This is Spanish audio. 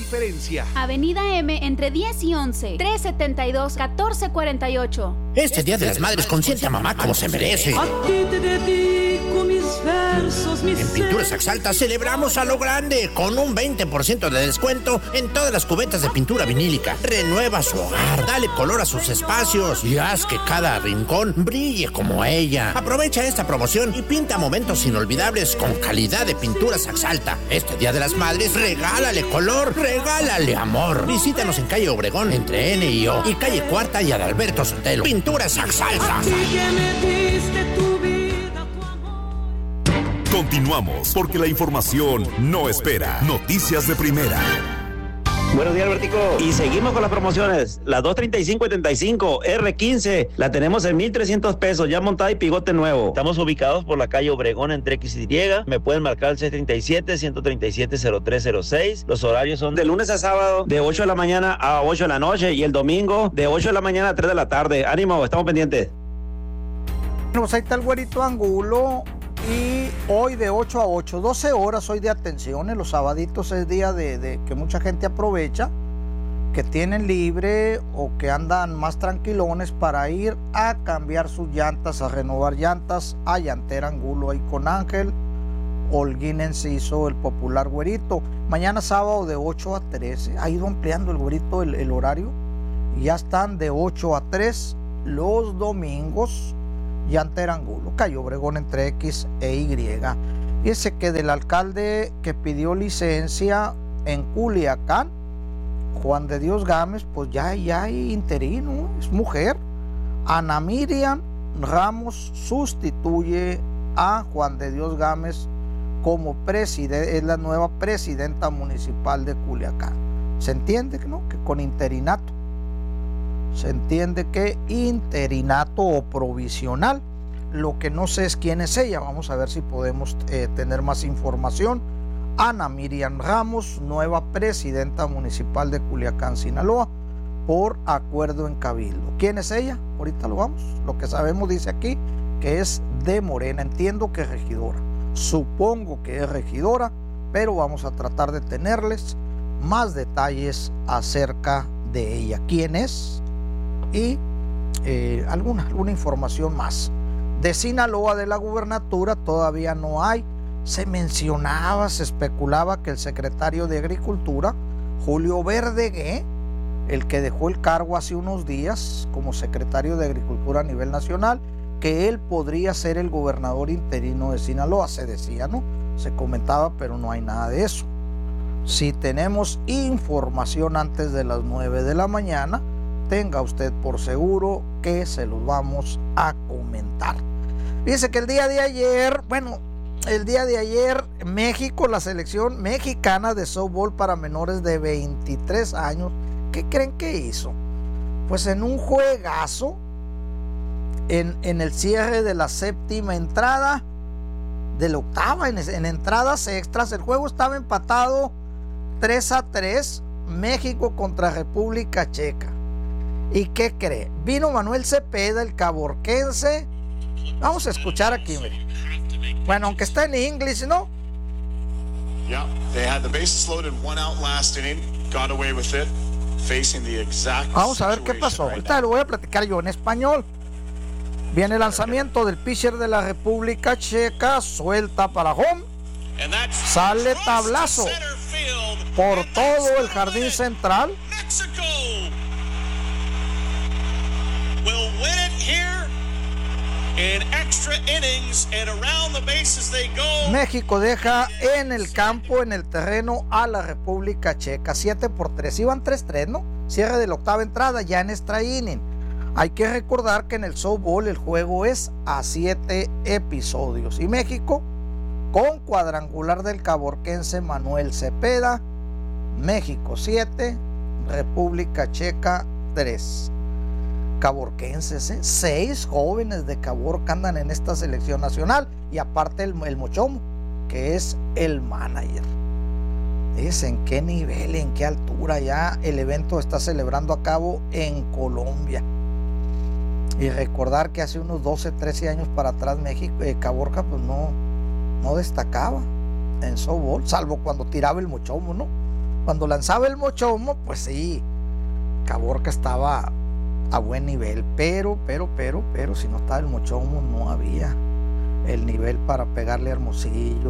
diferencia. Avenida M entre 10 y 11, 372-1448. Este Día de las Madres consiente a mamá como se merece. A ti te dedico mis versos, mis En Pinturas Axalta celebramos a lo grande con un 20% de descuento en todas las cubetas de pintura vinílica. Renueva su hogar, dale color a sus espacios y haz que cada rincón brille como ella. Aprovecha esta promoción y pinta momentos inolvidables con calidad de Pinturas Axalta. Este Día de las Madres, regálale color, regálale amor. Visítanos en calle Obregón entre N y O y calle Cuarta y Adalberto Sotelo. Pinturas Axalta. Continuamos, porque la información no espera. Noticias de primera. Buenos días, Albertico. Y seguimos con las promociones. La 235-75 R15 la tenemos en 1,300 pesos, ya montada y pivote nuevo. Estamos ubicados por la calle Obregón entre X y Y. Me pueden marcar al 637-137-0306. Los horarios son de lunes a sábado de 8 de la mañana a 8 de la noche y el domingo de 8 de la mañana a 3 de la tarde. Ánimo, estamos pendientes. Pues ahí está el güerito Angulo. Y hoy de 8 a 8, 12 horas hoy de atenciones. Los sabaditos es día de que mucha gente aprovecha, que tienen libre o que andan más tranquilones para ir a cambiar sus llantas, a renovar llantas a Llantera Angulo, ahí con Ángel Holguín Enciso, el popular güerito. Mañana sábado de 8 a 13, ha ido ampliando el güerito el horario, y ya están de 8 a 3 los domingos. Llantera Angulo, calle Obregón entre X e Y. Fíjese que del alcalde que pidió licencia en Culiacán, Juan de Dios Gámez, pues ya hay interino, es mujer. Ana Miriam Ramos sustituye a Juan de Dios Gámez como presidente, es la nueva presidenta municipal de Culiacán. ¿Se entiende, no? Que con interinato. Se entiende que interinato o provisional. Lo que no sé es quién es ella. Vamos a ver si podemos tener más información. Ana Miriam Ramos, nueva presidenta municipal de Culiacán, Sinaloa, por acuerdo en Cabildo. ¿Quién es ella? Ahorita lo vamos. Lo que sabemos dice aquí que es de Morena. Entiendo que es regidora. Supongo que es regidora, pero vamos a tratar de tenerles más detalles acerca de ella. ¿Quién es? Y alguna información más. De Sinaloa, de la gubernatura, todavía no hay. Se mencionaba, se especulaba que el secretario de Agricultura, Julio Verdegué, el que dejó el cargo hace unos días como secretario de Agricultura a nivel nacional, que él podría ser el gobernador interino de Sinaloa. Se decía, ¿no? Se comentaba, pero no hay nada de eso. Si tenemos información antes de las 9 de la mañana, tenga usted por seguro que se los vamos a comentar. Fíjese que el día de ayer, México, la selección mexicana de softball para menores de 23 años, ¿qué creen que hizo? Pues en un juegazo, en el cierre de la séptima entrada, de la octava, en entradas extras, el juego estaba empatado 3-3, México contra República Checa. ¿Y qué cree? Vino Manuel Cepeda, el caborquense. Vamos a escuchar aquí, mire. Bueno, aunque está en inglés, ¿no? Yeah, they had the bases loaded, one out last inning, got away with it, facing the exact. Vamos a ver qué pasó. Ahorita lo voy a platicar yo en español. Viene el lanzamiento del pitcher de la República Checa, suelta para home. Sale tablazo por todo el jardín central. Will win it here in extra innings and around the bases they go. México deja en el campo, en el terreno, a la República Checa 7-3. Iban 3-3, ¿no? Cierre de la octava entrada ya en extra inning. Hay que recordar que en el softball el juego es a 7 episodios. Y México, con cuadrangular del caborquense Manuel Cepeda, México 7, República Checa 3. Caborquenses, 6 jóvenes de Caborca andan en esta selección nacional, y aparte el Mochomo, que es el manager. Es en qué nivel, en qué altura ya el evento está celebrando a cabo en Colombia. Y recordar que hace unos 12, 13 años para atrás México, Caborca pues no destacaba en softball, salvo cuando tiraba el Mochomo, ¿no? Cuando lanzaba el Mochomo, pues sí, Caborca estaba a buen nivel, pero si no estaba el Mochomo no había el nivel para pegarle a Hermosillo,